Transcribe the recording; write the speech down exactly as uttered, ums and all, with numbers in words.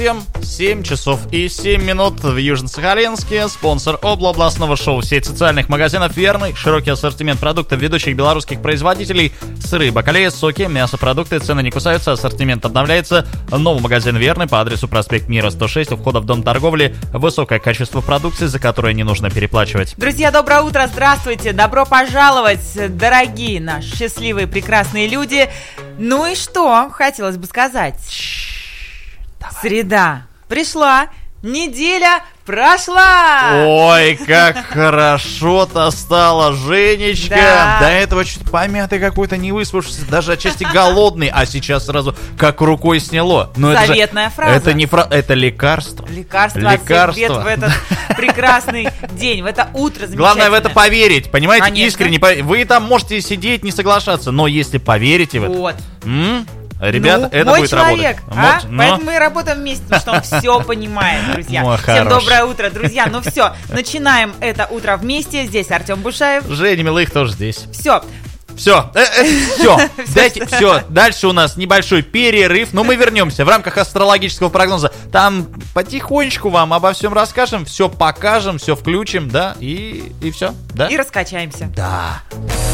семь часов и семь минут в Южно-Сахалинске. Спонсор областного шоу. Сеть социальных магазинов «Верный». Широкий ассортимент продуктов ведущих белорусских производителей. Сыры, бакалея, соки, мясопродукты. Цены не кусаются, ассортимент обновляется. Новый магазин «Верный» по адресу проспект Мира, сто шесть, у входа в Дом торговли. Высокое качество продукции, за которое не нужно переплачивать. Друзья, доброе утро, здравствуйте. Добро пожаловать, дорогие наши счастливые, прекрасные люди. Ну и что, хотелось бы сказать. Давай. Среда пришла, неделя прошла. Ой, как хорошо-то стало, Женечка. Да. До этого что-то помятый какой-то, не выспавшийся, даже отчасти голодный, а сейчас сразу как рукой сняло. Но Заветная это же, фраза. Это не фраза, это лекарство. Лекарство, Лекарство. от всех бед в этот прекрасный день, в это утро замечательное. Главное в это поверить, понимаете, Конечно. искренне. Вы там можете сидеть, не соглашаться, но если поверите в это... Вот. М? Ребята, ну, это мой будет человек, работать. а? Мой- но- Поэтому мы и работаем вместе, потому что он все понимает, друзья. Мой Всем хороший. доброе утро, друзья. Ну все, начинаем это утро вместе. Здесь Артем Бушаев. Женя Милых тоже здесь. Все. Все, э, э, все, дайте, все, дальше у нас небольшой перерыв, но мы вернемся в рамках астрологического прогноза. Там потихонечку вам обо всем расскажем, все покажем, все включим, да, и, и все, да? И раскачаемся. Да.